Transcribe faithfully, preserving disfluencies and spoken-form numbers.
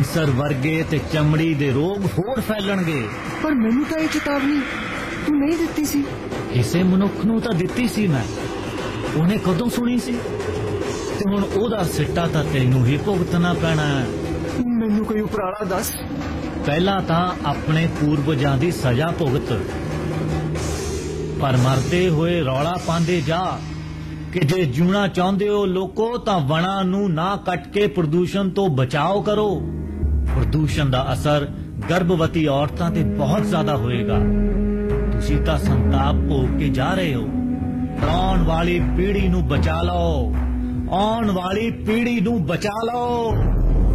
Cancer वर्गे ते चमड़ी दे रोग होर फैलणगे। पर मैनू तां इह चेतावनी तू नहीं दित्ती सी। किसे मनुख नूं तां दित्ती सी मैं, ਉਹਨੇ कदों सुनी सी ते हुण ਉਹਦਾ सिट्टा तां तैनूं ही भुगतना पैना। मैनू कोई उपराला दस। पहला तां अपने पूर्वजां दी सजा भुगत, पर मरदे होए रौला पांदे जा कि जे जूना चाहुंदे हो लोको तां वणां नूं ना कट के प्रदूषण तो बचाओ करो। प्रदूषण दा असर गर्भवती औरतां ते बहुत ज्यादा होएगा। तुसीं तां संताप भोग के जा रहे हो। आउण वाली पीढ़ी नूं बचा लो, आउण वाली पीढ़ी नूं बचा लो।